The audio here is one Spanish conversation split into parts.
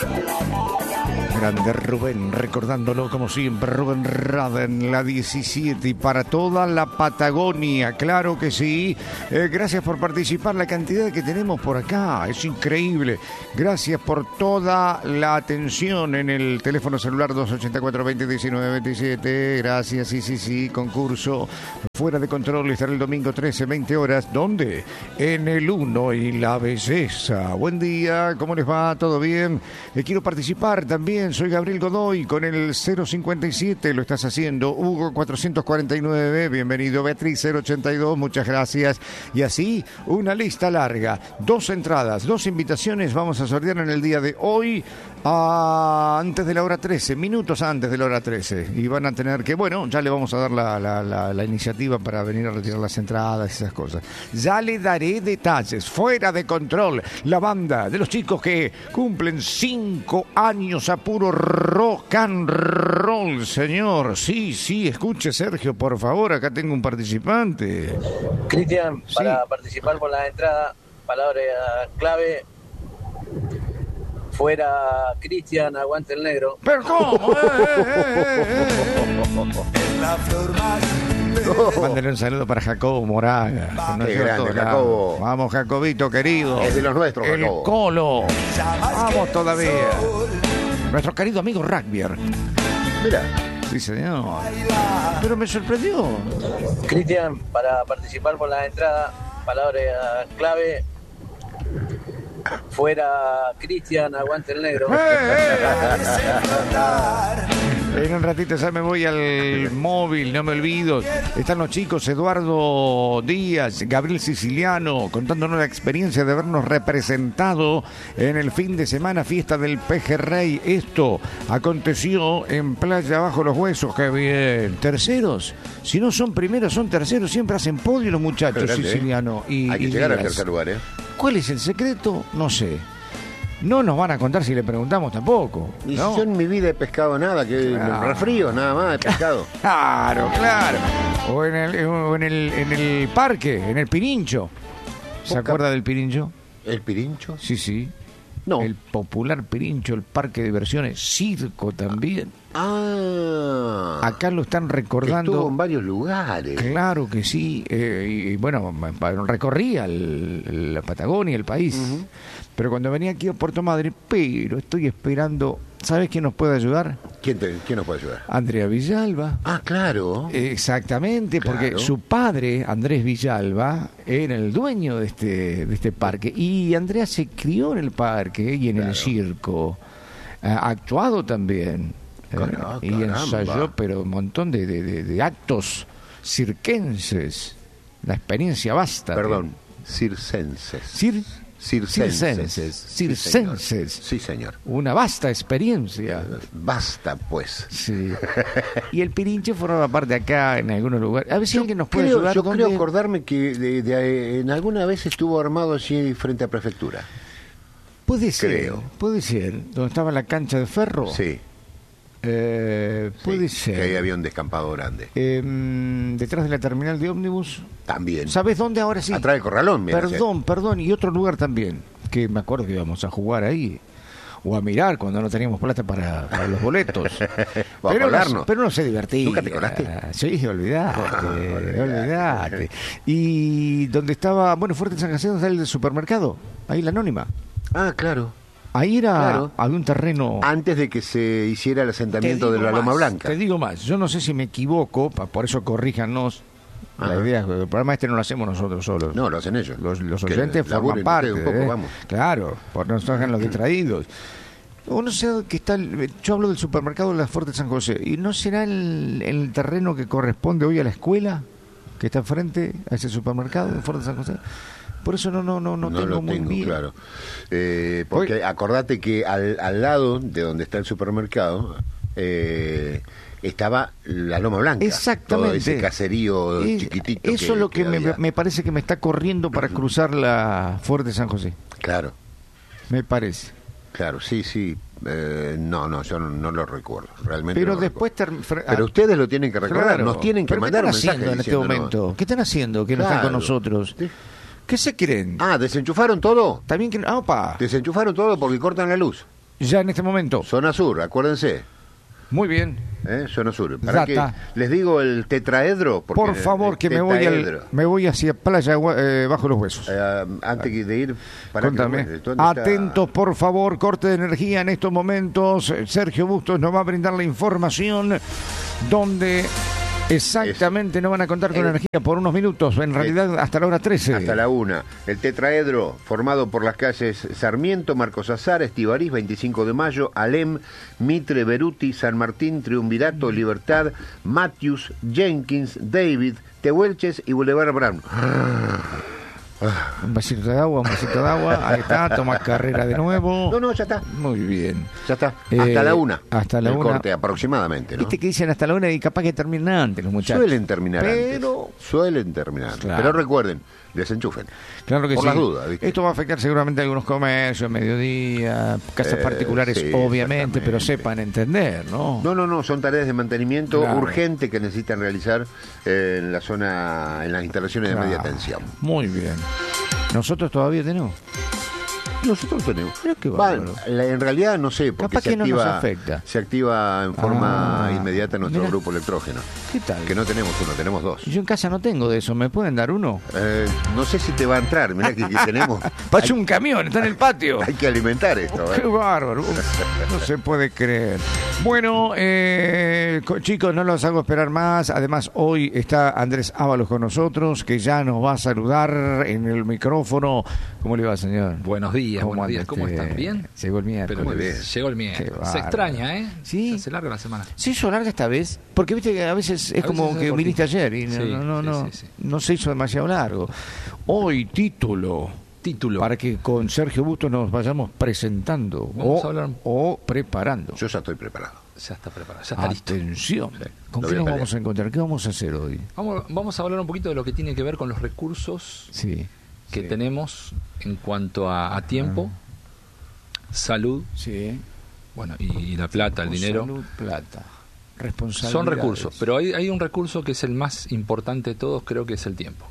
Grande Rubén, recordándolo como siempre, Rubén Rada en la 17 y para toda la Patagonia, claro que sí. Gracias por participar, la cantidad que tenemos por acá es increíble. Gracias por toda la atención en el teléfono celular 284-2019-27. Gracias, sí, concurso Fuera de Control estará el domingo 13, 20 horas. ¿Dónde? En el 1 y la Belleza. Buen día, ¿cómo les va? ¿Todo bien? Quiero participar también. Soy Gabriel Godoy con el 057, lo estás haciendo. Hugo 449, bienvenido. Beatriz 082, muchas gracias. Y así, una lista larga. 2 entradas, 2 invitaciones vamos a sortear en el día de hoy, antes de la hora 13, minutos antes de la hora 13. Y van a tener que, bueno, ya le vamos a dar la iniciativa para venir a retirar las entradas y esas cosas. Ya le daré detalles. Fuera de Control, la banda de los chicos que cumplen 5 años a puro rock and roll, señor. Sí, escuche, Sergio, por favor, acá tengo un participante. Cristian, Sí. para participar por la entrada, palabra clave: fuera Cristian, aguante el negro. ¿Pero cómo? Mándale un saludo para Jacobo Moraga. Qué grande, Jacobo. Vamos, Jacobito, querido. Es de los nuestros, El Jacobo. Colo. Vamos todavía. Nuestro querido amigo Rugbyer. Mira, Sí, señor. Pero me sorprendió. Cristian, para participar por la entrada, palabra clave: fuera Cristian, aguante el negro. En un ratito ya me voy al móvil, no me olvido. Están los chicos, Eduardo Díaz, Gabriel Siciliano, contándonos la experiencia de habernos representado en el fin de semana, fiesta del Pejerrey. Esto aconteció en Playa Bajo los Huesos. ¡Qué bien! Terceros. Si no son primeros, son terceros. Siempre hacen podio los muchachos, grande, Siciliano y hay que llegar al Díaz. tercer lugar, ¿eh? ¿Cuál es el secreto? No sé. No nos van a contar si le preguntamos tampoco, Y ¿no? yo en mi vida he pescado nada, que refríos nada más he pescado. Claro. O en el parque, en el Pirincho. ¿Se acuerda del Pirincho? ¿El Pirincho? Sí. No. El popular Pirincho, el parque de diversiones, circo también. Ah. Acá lo están recordando. Estuvo en varios lugares. Claro que sí. Y bueno, recorría la Patagonia, el país. Uh-huh. Pero cuando venía aquí a Puerto Madryn, pero estoy esperando. ¿Sabes quién nos puede ayudar? ¿Quién nos puede ayudar? Andrea Villalba. Ah, claro. Exactamente, porque Claro. su padre, Andrés Villalba, era el dueño de este parque. Y Andrea se crió en el parque y en el circo. Ha actuado también. Y ensayó, pero un montón de actos circenses. La experiencia basta. Perdón, circenses. Circenses. Sí, señor. Una vasta experiencia. Basta, pues. Sí. Y el Pirincho formaba parte acá en algunos lugares. A ver si alguien nos puede ayudar. Yo ¿Dónde? creo acordarme que en alguna vez estuvo armado allí frente a prefectura. Puede ser. Creo. Puede ser. Donde estaba la cancha de ferro. Sí. Puede sí, ser. Que ahí había un descampado grande. Detrás de la terminal de ómnibus. También. ¿Sabes dónde ahora sí? Atrás del corralón, mira. Perdón. Y otro lugar también. Que me acuerdo que íbamos a jugar ahí. O a mirar cuando no teníamos plata para los boletos. O a colarnos. Pero no se divertía. ¿Nunca te colaste? Sí, olvidate. Y donde estaba, Fuerte San Jacinto, está el supermercado. Ahí la Anónima. Ah, claro. Ahí Claro. había un terreno. Antes de que se hiciera el asentamiento de la Loma Blanca. Te digo más, yo no sé si me equivoco, por eso corríjanos. La Ajá. idea es que el programa este no lo hacemos nosotros solos. No, lo hacen ellos. Los Que oyentes forman laburen parte. ustedes un poco, vamos. Claro, por no nos hagan los distraídos. O no sé que está. Yo hablo del supermercado de la Fuerte San José. ¿Y no será el terreno que corresponde hoy a la escuela que está enfrente a ese supermercado de Fuerte San José? Por eso no No tengo lo muy tengo bien. claro. Porque acordate que al lado de donde está el supermercado estaba la Loma Blanca. Exactamente. Todo ese caserío chiquitito. Eso es lo que había. me parece que me está corriendo para cruzar la Fuerte San José. Claro, Me parece. claro, sí. No, yo no lo recuerdo. Realmente Pero no lo después... Pero ustedes lo tienen que recordar, Claro. nos tienen que ¿Pero mandar qué un están mensaje haciendo en este diciéndonos. momento? ¿Qué están haciendo que no están con Claro. nosotros? Sí. ¿Qué se creen? Ah, ¿desenchufaron todo? También que... ¡Opa! Desenchufaron todo porque cortan la luz. ya en este momento. Zona Sur, acuérdense. Muy bien. Zona Sur. Para que Data. les digo el tetraedro. porque Por favor, el que tetraedro. me voy hacia Playa Bajo los Huesos. Antes de ir, para Contame. que, ¿dónde Atentos, por favor, corte de energía en estos momentos. Sergio Bustos nos va a brindar la información donde exactamente no van a contar con energía por unos minutos, en realidad hasta la hora 13. Hasta la 1. El tetraedro, formado por las calles Sarmiento, Marcos Azar, Estivariz, 25 de Mayo, Alem, Mitre, Beruti, San Martín, Triunvirato, Libertad, Matthews, Jenkins, David, Tehuelches y Boulevard Brown. Un vasito de agua, ahí está, toma carrera de nuevo. No, ya está. Muy bien. Ya está. Hasta la 1. Hasta la el 1. corte aproximadamente, ¿no? Viste que dicen hasta la 1 y capaz que terminan antes los muchachos. Suelen terminar Pero... antes. Suelen terminar antes. Claro. Pero recuerden, desenchufen. Claro que por sí. las dudas, ¿viste? Esto va a afectar seguramente a algunos comercios, mediodía, casas particulares, sí, obviamente, pero exactamente. sepan entender, ¿no? No, son tareas de mantenimiento Claro. urgente que necesitan realizar en la zona, en las instalaciones de media tensión. Muy bien. Nosotros todavía tenemos. Nosotros tenemos. Mirá qué bárbaro. En realidad no sé, porque Capaz se que no nos activa, afecta. se activa en forma inmediata nuestro mirá. grupo electrógeno. ¿Qué tal? Que no tenemos uno, tenemos dos. Yo en casa no tengo de eso, ¿me pueden dar uno? No sé si te va a entrar, mirá que tenemos. Pasa un camión, está en el patio. Hay que alimentar esto. Qué bárbaro. No se puede creer. Bueno, chicos, no los hago esperar más. Además, hoy está Andrés Ábalos con nosotros, que ya nos va a saludar en el micrófono. ¿Cómo le va, señor? Buenos días, ¿Cómo buenos días. anda ¿Cómo usted? están? ¿Bien? Llegó el miércoles. Pero muy bien. Llegó el Qué miércoles. bárbaro. Se extraña, ¿eh? Sí. Se hace larga la semana. ¿Se hizo larga esta vez? Porque viste que a veces es A como veces que es viniste cortito. ayer y Sí. no se hizo demasiado largo. Hoy, título. Para que con Sergio Bustos nos vayamos presentando Vamos a hablar- o preparando. Yo ya estoy preparado. Ya está preparado, ya está listo. Atención. ¿Con Lo qué voy a nos pelear. vamos a encontrar? ¿Qué vamos a hacer hoy? Vamos a hablar un poquito de lo que tiene que ver con los recursos Sí. que Sí. tenemos en cuanto a tiempo, salud, Sí. bueno, y la plata, el dinero. Salud, plata. Responsabilidades. Son recursos, pero hay un recurso que es el más importante de todos, creo que es el tiempo.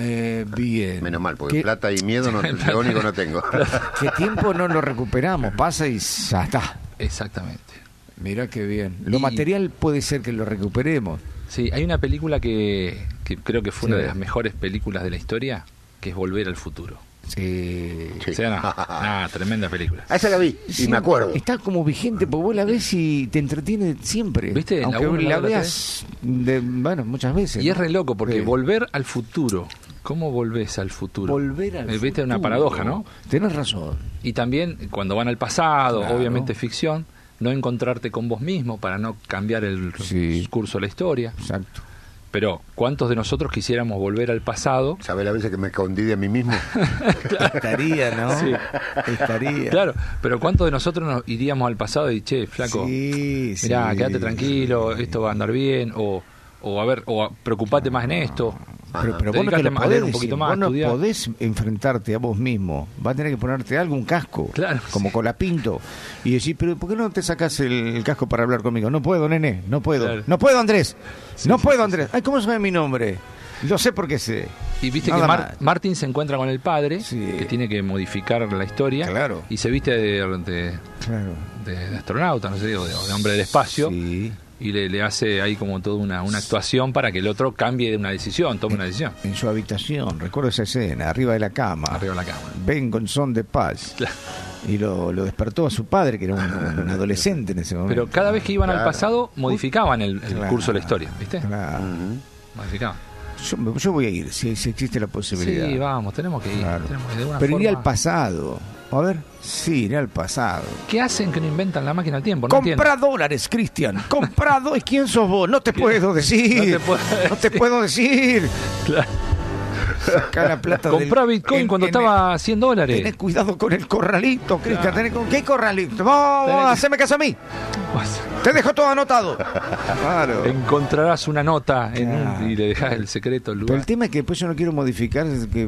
Bien. Menos mal, porque ¿Qué, plata y miedo no, lo único no tengo. qué tiempo no lo recuperamos? Pasa y ya está. Exactamente. Mira qué bien. Lo Y- material puede ser que lo recuperemos. Sí, hay una película que creo que fue Sí. una de las mejores películas de la historia, que es Volver al Futuro. Sí. Sí. O sea, tremenda película. A esa la vi y Sí, me acuerdo. Está como vigente, porque vos la ves y te entretiene siempre. ¿Viste? Aunque La uno, la la dos, la veas, muchas veces. Y es ¿no? re loco, porque Sí. volver al futuro, ¿cómo volvés al futuro? Volver al Viste, futuro. una paradoja, ¿no? Tenés razón. Y también, cuando van al pasado, Claro. obviamente ficción, no encontrarte con vos mismo para no cambiar el Sí. curso de la historia. Exacto. Pero, ¿cuántos de nosotros quisiéramos volver al pasado? ¿Sabés la veces que me escondí de mí mismo? Estaría, ¿no? Sí. Estaría. Claro, pero ¿cuántos de nosotros nos iríamos al pasado y, che, flaco, Sí, mirá, sí. quédate tranquilo, esto va a andar bien, o a ver, preocupate más en esto. Pero vos no te Dedicate lo a leer podés un poquito decir, más, vos no estudiar. podés enfrentarte a vos mismo. Vas a tener que ponerte algo, un casco, Claro, como sí. Colapinto, y decir, pero ¿por qué no te sacás el casco para hablar conmigo? No puedo, nene, no puedo. Claro. No puedo, Andrés. Sí, no sí, puedo, sí, Andrés. Ay, ¿cómo sabe mi nombre? Lo sé porque sé. Y viste Nada que más. Martin se encuentra con el padre, Sí. que tiene que modificar la historia, Claro. y se viste de Claro. astronauta, no sé, o de hombre del espacio, Sí. y le hace ahí como toda una actuación para que el otro cambie de una decisión, tome una decisión. En su habitación, recuerdo esa escena, arriba de la cama. Arriba de la cama. Ven con son de paz. Claro. Y lo despertó a su padre, que era un adolescente en ese momento. Pero cada vez que iban al Claro. pasado, modificaban el Claro. curso de la historia, ¿viste? Claro. Modificaban. Yo voy a ir, si existe la posibilidad. Sí, vamos, tenemos que ir. Claro. Tenemos que, de una Pero iré forma- al pasado. A ver, sí, iré al pasado. ¿Qué hacen que no inventan la máquina del tiempo? No Comprá dólares, Cristian. Comprá dólares. ¿Quién sos vos? No te puedo decir. No te puedo No te puedo decir. Claro. Sacá la plata del- Comprá Bitcoin en- cuando en- estaba a $100. Tenés cuidado con el corralito, Cristian. Claro. ¿Con qué corralito? Vos, Tenés- haceme caso a mí. Te dejo todo anotado. Claro. Encontrarás una nota Claro. y le dejas el secreto al Pero lugar. el tema es que después yo no quiero modificar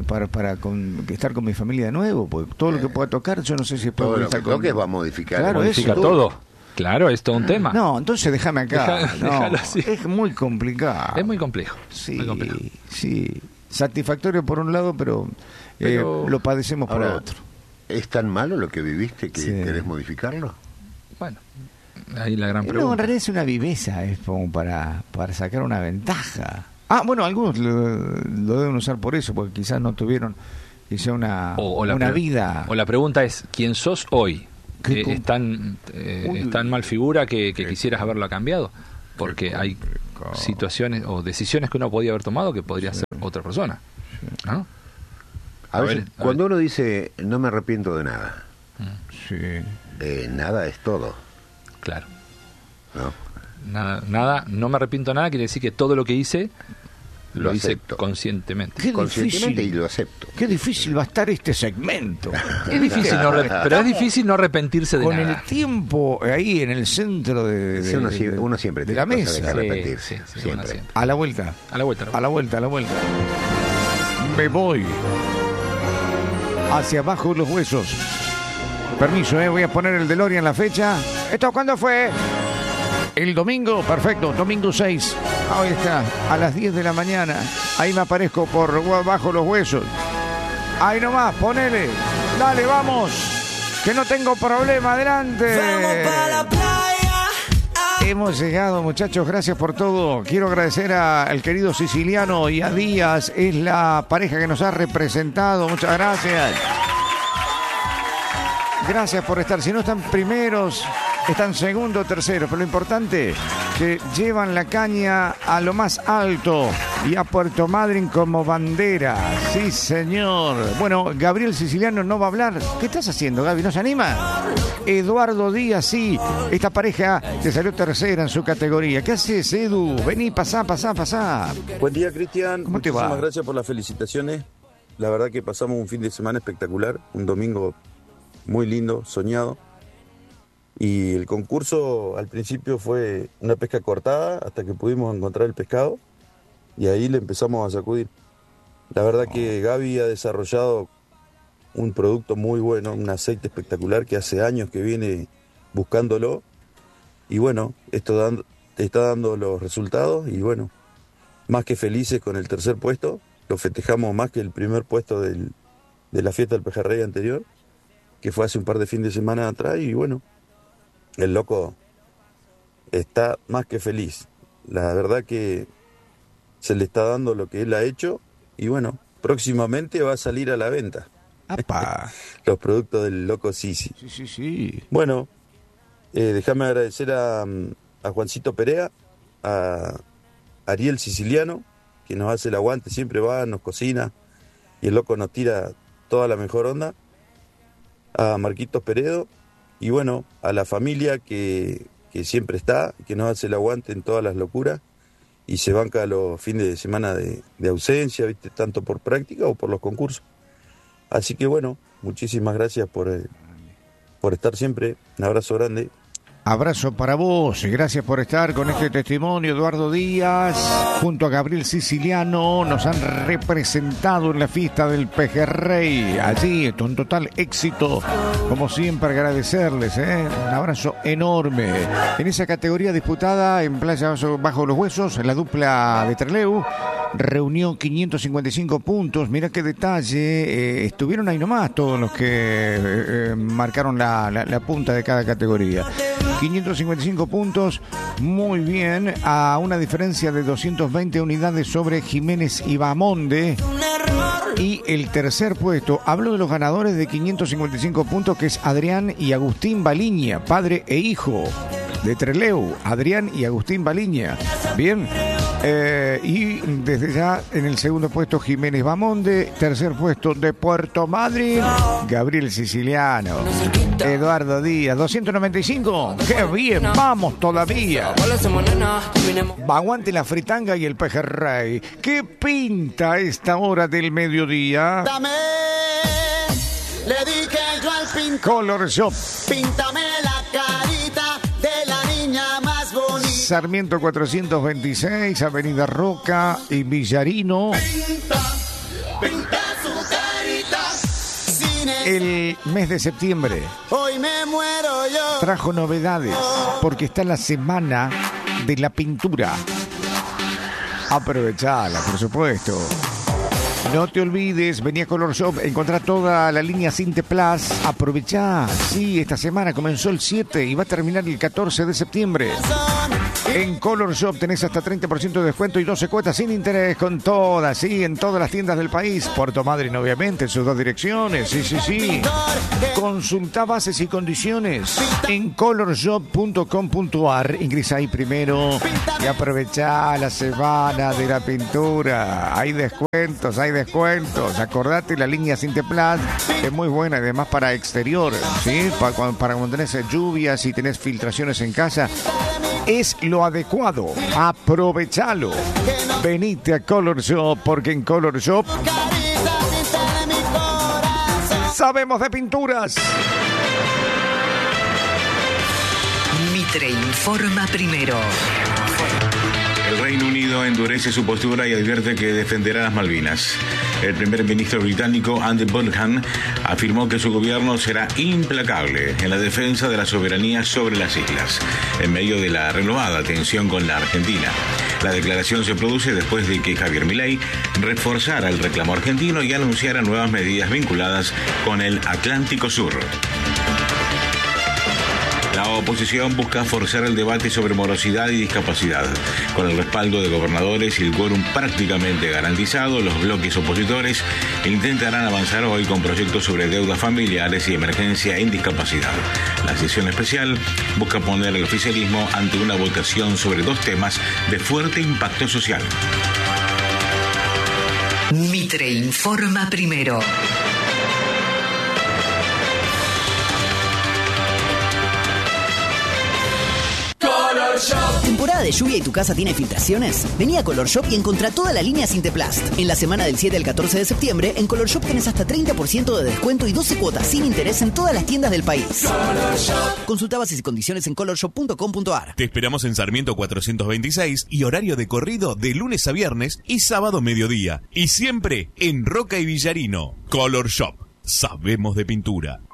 que estar con mi familia de nuevo, porque todo lo que pueda tocar, yo no sé si después Todo voy a lo que estar con... toques va a modificar. Claro, Modifica eso. todo. Claro, es todo un tema. No, entonces déjame acá. No, Déjalo así. es muy complicado. Es muy complejo. Sí, muy complejo. sí. Satisfactorio por un lado, pero Pero- lo padecemos por Ahora, otro. ¿Es tan malo lo que viviste que Sí. querés modificarlo? Bueno, ahí la gran No, pregunta. en realidad es una viveza, es como para sacar una ventaja. Bueno, algunos lo deben usar por eso, porque quizás no tuvieron quizá una vida. O la pregunta es, ¿quién sos hoy? ¿Qué ¿Es tan mal figura que quisieras haberla cambiado? Porque hay situaciones o decisiones que uno podía haber tomado que podría ser otra persona, ¿no? A veces, cuando uno dice, no me arrepiento de nada, Sí. nada es todo, Claro. ¿no? Nada, no me arrepiento de nada, quiere decir que todo lo que hice lo hice acepto. conscientemente. Qué Conscientemente, difícil. y lo acepto. Qué difícil va a estar este segmento. Es difícil pero es difícil no arrepentirse de Con nada. el tiempo ahí en el centro Sí, uno siempre de tiene la cosas de mesa. que arrepentirse, Sí, siempre. uno siempre. A la vuelta. A la vuelta. A la vuelta, a la vuelta. Me voy. Hacia abajo los huesos. Permiso, voy a poner el DeLorean en la fecha. ¿Esto cuándo fue? El domingo, perfecto, domingo 6. Ahí está, a las 10 de la mañana. Ahí me aparezco por abajo los huesos. Ahí nomás, ponele. Dale, vamos. Que no tengo problema, adelante. Vamos para la playa. Hemos llegado, muchachos, gracias por todo. Quiero agradecer al querido Siciliano y a Díaz, es la pareja que nos ha representado. Muchas gracias. Gracias por estar. Si no están primeros, están segundo, tercero. Pero lo importante, que llevan la caña a lo más alto y a Puerto Madryn como bandera. Sí, señor. Bueno, Gabriel Siciliano no va a hablar. ¿Qué estás haciendo, Gaby? ¿No se anima? Eduardo Díaz, sí. Esta pareja te salió tercera en su categoría. ¿Qué haces, Edu? Vení, pasá. Buen día, Cristian. ¿Cómo te va? Muchísimas gracias por las felicitaciones. La verdad que pasamos un fin de semana espectacular, un domingo muy lindo, soñado. Y el concurso al principio fue una pesca cortada hasta que pudimos encontrar el pescado y ahí le empezamos a sacudir. La verdad que Gaby ha desarrollado un producto muy bueno, un aceite espectacular que hace años que viene buscándolo y bueno, esto está dando los resultados y bueno, más que felices con el tercer puesto, lo festejamos más que el primer puesto de la fiesta del pejerrey anterior, que fue hace un par de fines de semana atrás y bueno, el loco está más que feliz. La verdad que se le está dando lo que él ha hecho y bueno, próximamente va a salir a la venta ¡Apa! los productos del loco Sisi. Sí. Bueno, déjame agradecer a Juancito Perea, a Ariel Siciliano, que nos hace el aguante, siempre va, nos cocina y el loco nos tira toda la mejor onda, a Marquitos Peredo y bueno, a la familia que siempre está, que nos hace el aguante en todas las locuras y se banca los fines de semana de ausencia, ¿viste? Tanto por práctica o por los concursos. Así que bueno, muchísimas gracias por estar siempre. Un abrazo grande. Abrazo para vos y gracias por estar con este testimonio. Eduardo Díaz junto a Gabriel Siciliano nos han representado en la fiesta del Pejerrey. Allí, un total éxito. Como siempre, agradecerles, un abrazo enorme. En esa categoría disputada en Playa Bajo los Huesos, la dupla de Trelew reunió 555 puntos. Mirá qué detalle. Estuvieron ahí nomás todos los que marcaron la punta de cada categoría. 555 puntos, muy bien, a una diferencia de 220 unidades sobre Jiménez y Bamonde. Y el tercer puesto, hablo de los ganadores de 555 puntos, que es Adrián y Agustín Baliña, padre e hijo de Trelew, Adrián y Agustín Baliña. Bien. Y desde ya en el segundo puesto Jiménez Bamonde, tercer puesto de Puerto Madryn, Gabriel Siciliano, Eduardo Díaz, 295, qué bien, vamos todavía. Aguante la fritanga y el pejerrey. ¿Qué pinta esta hora del mediodía? Le dije yo al pintor, Color Shop, píntame la carita de la niña más bonita. Sarmiento 426, Avenida Roca y Villarino. Pinta su carita. Sin El mes de septiembre hoy me muero yo. trajo novedades porque está la semana de la pintura. Aprovechala, por supuesto. No te olvides, vení a Color Shop, encontrá toda la línea Cinte Plus. Aprovechá, sí, esta semana comenzó el 7 y va a terminar el 14 de septiembre. En Color Shop tenés hasta 30% de descuento y 12 cuotas sin interés con todas, sí, en todas las tiendas del país. Puerto Madryn, obviamente, en sus 2 direcciones, sí. Consulta bases y condiciones en colorshop.com.ar. Ingresa ahí primero y aprovechá la semana de la pintura. Hay descuentos. Acordate, la línea Cinte Plus es muy buena, además para exterior, ¿sí? Para cuando tenés lluvias y tenés filtraciones en casa. Es lo adecuado. Aprovechalo. Venite a Color Shop, porque en Color Shop sabemos de pinturas. Mitre informa primero. El Reino Unido endurece su postura y advierte que defenderá las Malvinas. El primer ministro británico Andy Burnham afirmó que su gobierno será implacable en la defensa de la soberanía sobre las islas, en medio de la renovada tensión con la Argentina. La declaración se produce después de que Javier Milei reforzara el reclamo argentino y anunciara nuevas medidas vinculadas con el Atlántico Sur. La oposición busca forzar el debate sobre morosidad y discapacidad. Con el respaldo de gobernadores y el quórum prácticamente garantizado, los bloques opositores intentarán avanzar hoy con proyectos sobre deudas familiares y emergencia en discapacidad. La sesión especial busca poner al oficialismo ante una votación sobre 2 temas de fuerte impacto social. Mitre informa primero. ¿Temporada de lluvia y tu casa tiene filtraciones? Vení a Color Shop y encontrá toda la línea Cinteplast. En la semana del 7 al 14 de septiembre, en Color Shop tenés hasta 30% de descuento y 12 cuotas sin interés en todas las tiendas del país. Color Shop. Consulta bases y condiciones en colorshop.com.ar. Te esperamos en Sarmiento 426 y horario de corrido de lunes a viernes y sábado mediodía. Y siempre en Roca y Villarino. Color Shop. Sabemos de pintura.